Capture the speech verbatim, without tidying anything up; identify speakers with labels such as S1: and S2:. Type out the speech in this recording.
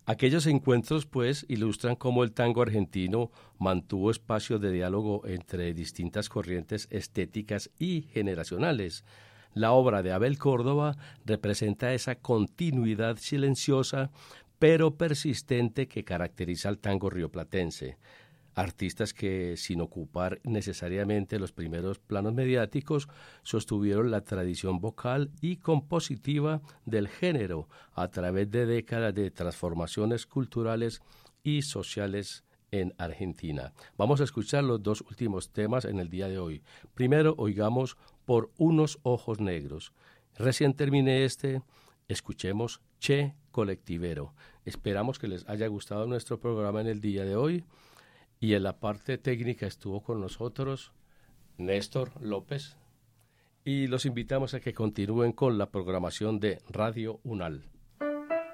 S1: Aquellos encuentros, pues, ilustran cómo el tango argentino mantuvo espacios de diálogo entre distintas corrientes estéticas y generacionales. La obra de Abel Córdoba representa esa continuidad silenciosa pero persistente que caracteriza al tango rioplatense. Artistas que, sin ocupar necesariamente los primeros planos mediáticos, sostuvieron la tradición vocal y compositiva del género a través de décadas de transformaciones culturales y sociales en Argentina. Vamos a escuchar los dos últimos temas en el día de hoy. Primero, oigamos Por unos ojos negros. Recién terminé este, escuchemos Che Colectivero. Esperamos que les haya gustado nuestro programa en el día de hoy. Y en la parte técnica estuvo con nosotros Néstor López. Y los invitamos a que continúen con la programación de Radio UNAL.